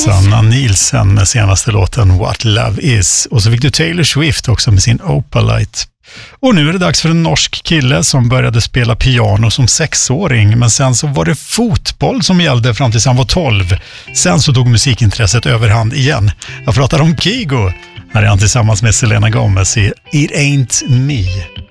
Sanna Nielsen med senaste låten What Love Is. Och så fick du Taylor Swift också med sin Opalite. Och nu är det dags för en norsk kille som började spela piano som 6-åring, men sen så var det fotboll som gällde fram tills han var 12. Sen så tog musikintresset överhand igen. Jag pratar om Kygo. Här är han tillsammans med Selena Gomez i It Ain't Me.